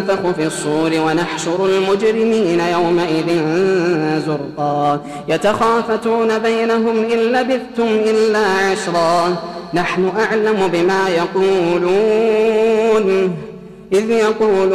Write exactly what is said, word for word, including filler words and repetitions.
ونفخ في الصور ونحشر المجرمين يومئذ زرقا يتخافتون بينهم إن لبثتم إلا عشرا نحن أعلم بما يقولون إذ يقولون